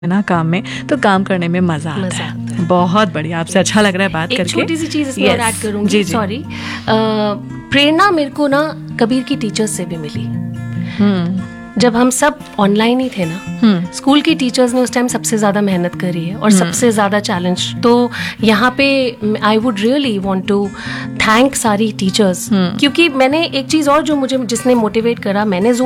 ना काम में, तो काम करने में मजा आता है। बहुत बढ़िया, आपसे अच्छा लग रहा है बात करके। एक छोटी सी चीज इसमें और ऐड करूंगी, जी। सॉरी। प्रेरणा मेरे को ना कबीर की टीचर्स से भी मिली। जब हम सब ऑनलाइन ही थे ना, स्कूल की टीचर्स ने उस टाइम सबसे ज्यादा मेहनत करी है और सबसे ज्यादा चैलेंज। तो यहाँ पे I would really want to thank सारी टीचर्स, क्योंकि मैंने एक चीज और जो मुझे जिसने मोटिवेट करा, मैंने